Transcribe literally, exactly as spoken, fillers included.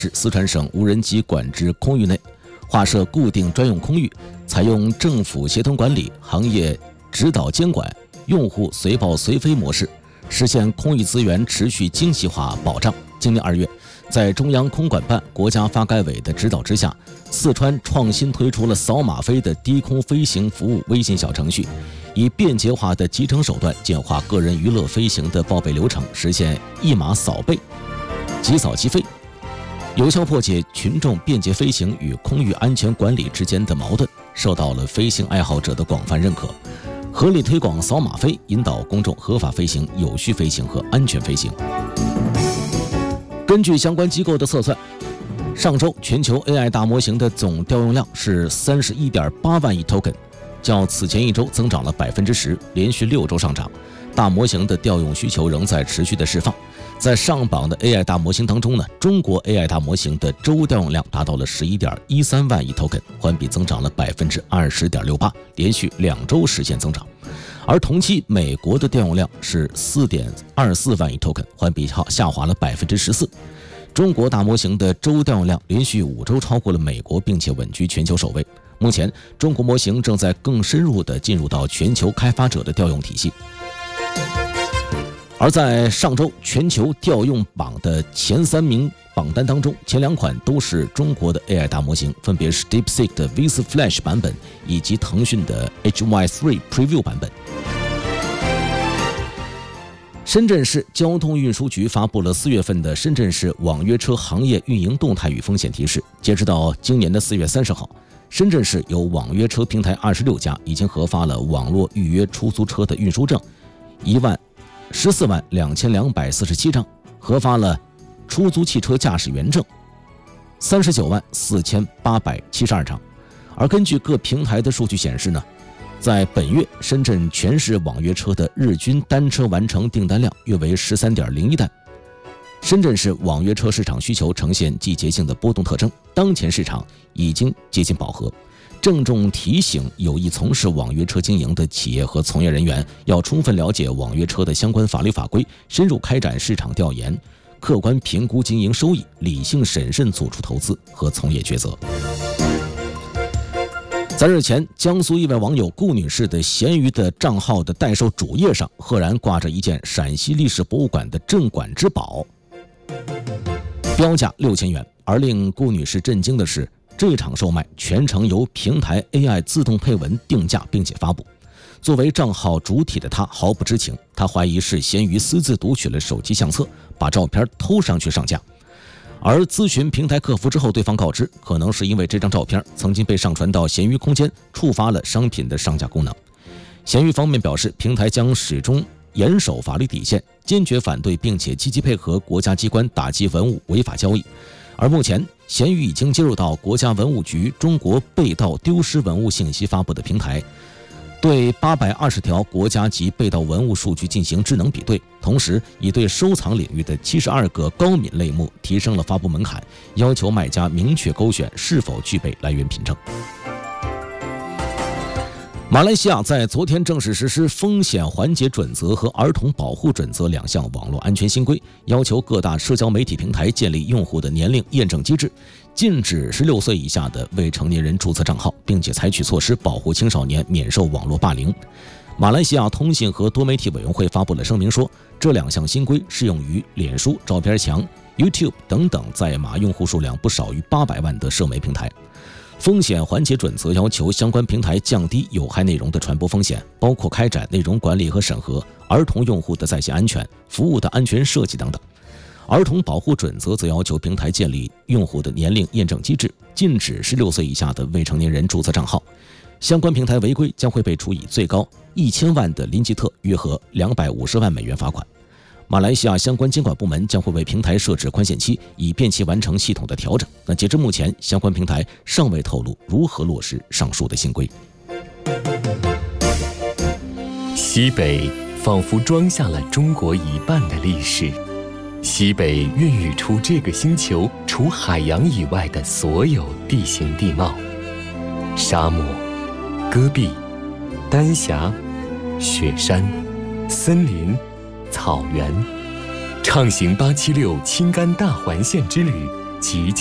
四川省无人机管制空域内划设固定专用空域，采用政府协同管理、行业指导监管、用户随报随飞模式，实现空域资源持续精细化保障。今年二月，在中央空管办、国家发改委的指导之下，四川创新推出了扫码飞的低空飞行服务微信小程序，以便捷化的集成手段简化个人娱乐飞行的报备流程，实现一码扫备、即扫即飞，有效破解群众便捷飞行与空域安全管理之间的矛盾，受到了飞行爱好者的广泛认可。合理推广扫码飞，引导公众合法飞行、有序飞行和安全飞行。根据相关机构的测算，上周全球 A I 大模型的总调用量是 三十一点八万亿 token， 较此前一周增长了 百分之十， 连续六周上涨。大模型的调用需求仍在持续的释放。在上榜的 A I 大模型当中呢，中国 A I 大模型的周调用量达到了 十一点一三万亿 token， 环比增长了 百分之二十点六八， 连续两周实现增长。而同期美国的调用量是 四点二四万亿 token， 环比下滑了 百分之十四。中国大模型的周调用量连续五周超过了美国，并且稳居全球首位。目前中国模型正在更深入地进入到全球开发者的调用体系。而在上周全球调用榜的前三名榜单当中，前两款都是中国的 A I 大模型，分别是 DeepSeek 的 V 四 Flash 版本以及腾讯的 H Y 三 Preview 版本。深圳市交通运输局发布了四月份的深圳市网约车行业运营动态与风险提示。截止到今年的四月三十号，深圳市有网约车平台二十六家，已经核发了网络预约出租车的运输证一万十四万两千两百四十七张，核发了出租汽车驾驶员证三十九万四千八百七十二张。而根据各平台的数据显示呢，在本月深圳全市网约车的日均单车完成订单量约为 十三点零一单。深圳市网约车市场需求呈现季节性的波动特征，当前市场已经接近饱和，郑重提醒有意从事网约车经营的企业和从业人员，要充分了解网约车的相关法律法规，深入开展市场调研，客观评估经营收益，理性审慎做出投资和从业抉择。在日前，江苏一位网友顾女士的闲鱼的账号的代售主页上，赫然挂着一件陕西历史博物馆的镇馆之宝，标价六千元。而令顾女士震惊的是，这场售卖全程由平台 A I 自动配文定价并且发布。作为账号主体的她毫不知情，她怀疑是闲鱼私自读取了手机相册，把照片偷上去上架。而咨询平台客服之后，对方告知，可能是因为这张照片曾经被上传到闲鱼空间，触发了商品的上架功能。闲鱼方面表示，平台将始终严守法律底线，坚决反对并且积极配合国家机关打击文物违法交易。而目前，闲鱼已经接入到国家文物局中国被盗丢失文物信息发布的平台，对八百二十条国家级被盗文物数据进行智能比对，同时已对收藏领域的七十二个高敏类目提升了发布门槛，要求卖家明确勾选是否具备来源凭证。马来西亚在昨天正式实施风险缓解准则和儿童保护准则两项网络安全新规，要求各大社交媒体平台建立用户的年龄验证机制，禁止十六岁以下的未成年人注册账号，并且采取措施保护青少年免受网络霸凌。马来西亚通信和多媒体委员会发布了声明说，这两项新规适用于脸书、照片墙、YouTube 等等在马用户数量不少于八百万的社媒平台。风险缓解准则要求相关平台降低有害内容的传播风险，包括开展内容管理和审核、儿童用户的在线安全、服务的安全设计等等。儿童保护准则则要求平台建立用户的年龄验证机制，禁止十六岁以下的未成年人注册账号。相关平台违规将会被处以最高一千万的林吉特，约合两百五十万美元罚款。马来西亚相关监管部门将会为平台设置宽限期，以便其完成系统的调整。那截至目前，相关平台尚未透露如何落实上述的新规。 西北仿佛装下了中国一半的历史，西北孕育出这个星球除海洋以外的所有地形地貌：沙漠、戈壁、丹霞、雪山、森林、草原。畅行八七六青甘大环线之旅， 即将